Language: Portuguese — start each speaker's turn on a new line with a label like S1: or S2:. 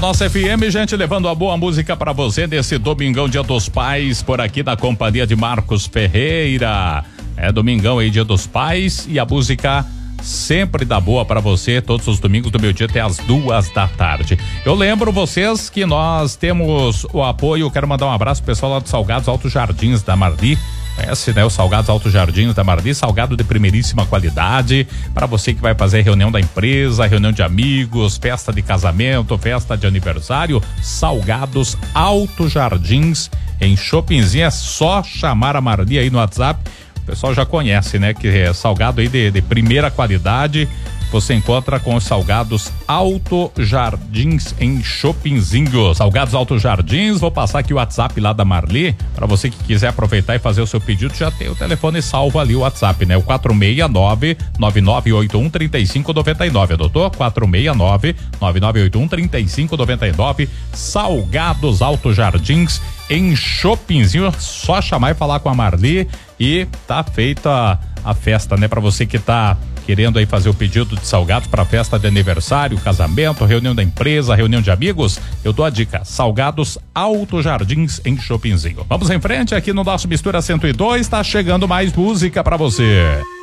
S1: nossa FM, gente, levando a boa música pra você nesse domingão, Dia dos Pais, por aqui da companhia de Marcos Ferreira. É domingão aí, Dia dos Pais, e a música sempre dá boa pra você, todos os domingos do meio-dia até as 2h. Eu lembro vocês que nós temos o apoio, quero mandar um abraço pro pessoal lá do Salgados Alto Jardins da Marli. Conhece, né? O Salgados Alto Jardins da Marli, salgado de primeiríssima qualidade, para você que vai fazer reunião da empresa, reunião de amigos, festa de casamento, festa de aniversário. Salgados Alto Jardins em Chopinzinho, é só chamar a Marli aí no WhatsApp. O pessoal já conhece, né? Que é salgado aí de primeira qualidade. Você encontra com os Salgados Alto Jardins em Chopinzinho. Salgados Alto Jardins, vou passar aqui o WhatsApp lá da Marli, para você que quiser aproveitar e fazer o seu pedido, já tem o telefone salvo ali, o WhatsApp, né? O 469-9981-3599, doutor? 469-9981-3599. Salgados Alto Jardins em Chopinzinho, só chamar e falar com a Marli e tá feita a festa, né? Para você que tá querendo aí fazer o pedido de salgados para festa de aniversário, casamento, reunião da empresa, reunião de amigos, eu dou a dica: Salgados Alto Jardins em Chopinzinho. Vamos em frente aqui no nosso Mistura 102, tá chegando mais música para você.